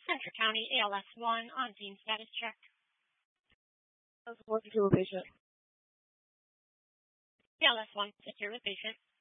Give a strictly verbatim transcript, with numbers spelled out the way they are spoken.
Central County A L S one on Dean status check. one to two with patient. A L S one, secure with patient.